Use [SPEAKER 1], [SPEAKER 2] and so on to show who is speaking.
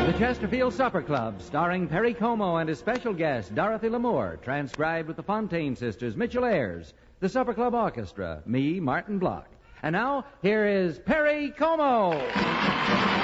[SPEAKER 1] The Chesterfield Supper Club, starring Perry Como and his special guest, Dorothy Lamour, transcribed with the Fontaine Sisters, Mitchell Ayers, the Supper Club Orchestra, me, Martin Block. And now, here is Perry Como.